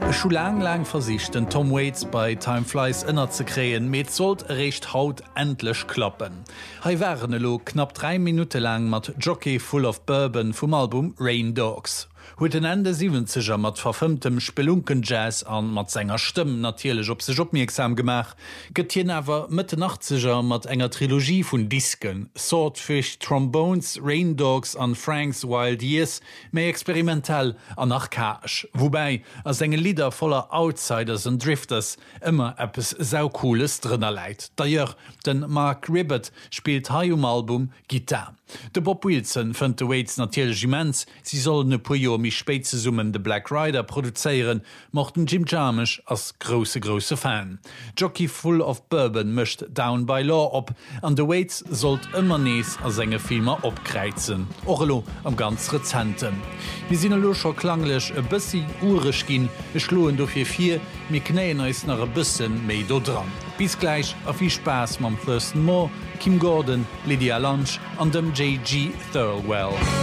Schon lang versicht den Tom Waits bei Time Flies ënner ze kreen, met sollt recht haut endlich klappen. Hei waren lo knapp 3 Minuten lang mat Jockey Full of Bourbon vom Album Rain Dogs. Huet den Ende 70er mat verfilmtem Spelunken-Jazz an mat senger Stimme natierlech op sech opmerksam gemach, gëtt hien awer Mitte 80er mat enger Trilogie vun Disken, Swordfish, Trombones, Rain Dogs an Frank's Wild Years, méi experimentell an archaisch, wobei as enge Lieder voller Outsiders und Drifters immer eppes saucooles drinnner leit. D'ailleurs, den Mark Ribbett spielt haum Album Gitarre. De Bob Wilson fënnt de Waits natierlech immens, sie sollen ne pujo mi spéit ze summen de Black Rider produzéieren, mochten Jim Jarmusch als grosse Fan. Jockey Full of Bourbon mëcht Down by Law op, an de Waits sollt ëmmer nees as enge Filmer opkreizen. Orlo am ganz Rezenten. Wir sinn locher klanglech e bëssi urech ginn, schloen do fir 4, mir knéien eis nach e bëssen méi do dran. Bis gleich a viel Spaß mam Thurston Moore, Kim Gordon, Lydia Lunch an dem J.G. Thirlwell.